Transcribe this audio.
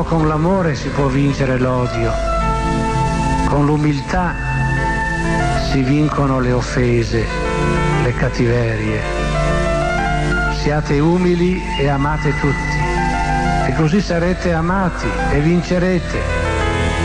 Solo con l'amore si può vincere l'odio, con l'umiltà si vincono le offese, le cattiverie. Siate umili e amate tutti, e così sarete amati e vincerete.